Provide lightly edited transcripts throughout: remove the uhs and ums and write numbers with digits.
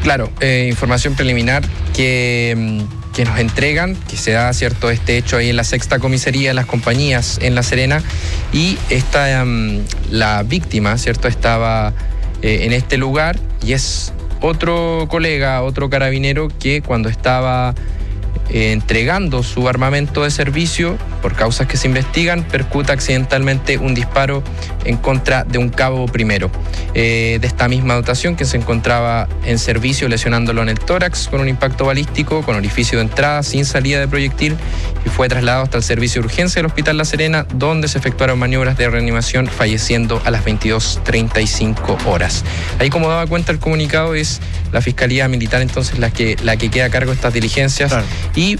Claro, información preliminar que nos entregan, que se da, ¿cierto?, este hecho ahí en la sexta comisaría de las compañías en La Serena, y la víctima, ¿cierto?, estaba en este lugar, y es otro colega, otro carabinero, que cuando estaba entregando su armamento de servicio, por causas que se investigan, percuta accidentalmente un disparo en contra de un cabo primero de esta misma dotación, que se encontraba en servicio, lesionándolo en el tórax con un impacto balístico, con orificio de entrada, sin salida de proyectil, y fue trasladado hasta el servicio de urgencia del Hospital La Serena, donde se efectuaron maniobras de reanimación, falleciendo a las 22:35 horas. Ahí, como daba cuenta el comunicado, es la Fiscalía Militar entonces la que queda a cargo de estas diligencias. Claro. Y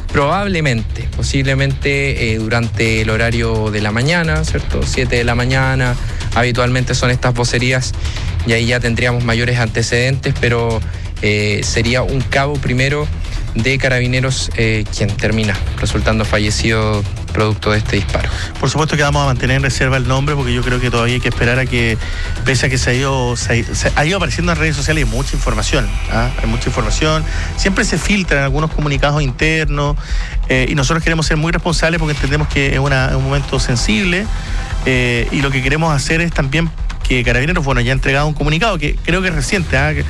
posiblemente durante el horario de la mañana, ¿cierto? 7 de la mañana, habitualmente son estas vocerías, y ahí ya tendríamos mayores antecedentes, pero sería un cabo primero de Carabineros quien termina resultando fallecido producto de este disparo. Por supuesto que vamos a mantener en reserva el nombre, porque yo creo que todavía hay que esperar a que, pese a que se ha ido apareciendo en redes sociales, hay mucha información, hay mucha información, siempre se filtran algunos comunicados internos, y nosotros queremos ser muy responsables porque entendemos que es un momento sensible, y lo que queremos hacer es también que Carabineros, ya ha entregado un comunicado que creo que es reciente,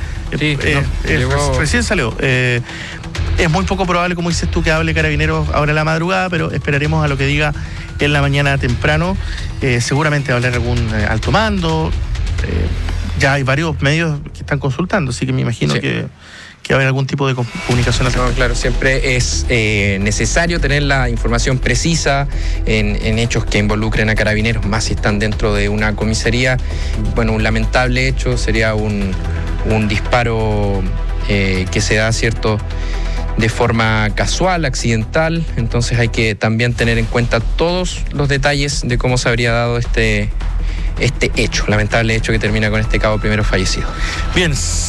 recién salió. Es muy poco probable, como dices tú, que hable Carabineros ahora en la madrugada, pero esperaremos a lo que diga en la mañana temprano. Seguramente va a hablar algún alto mando. Ya hay varios medios que están consultando, así que me imagino que va a haber algún tipo de comunicación. No, claro, siempre es necesario tener la información precisa en hechos que involucren a Carabineros, más si están dentro de una comisaría. Bueno, un lamentable hecho sería un disparo que se da, ¿cierto?, de forma casual, accidental. Entonces hay que también tener en cuenta todos los detalles de cómo se habría dado este hecho, lamentable hecho que termina con este cabo primero fallecido. Bien,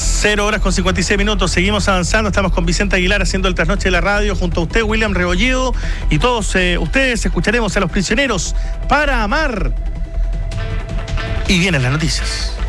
0:56. Seguimos avanzando. Estamos con Vicente Aguilar haciendo el trasnoche de la radio junto a usted, William Rebolledo, y todos ustedes. Escucharemos a Los Prisioneros para Amar. Y vienen las noticias.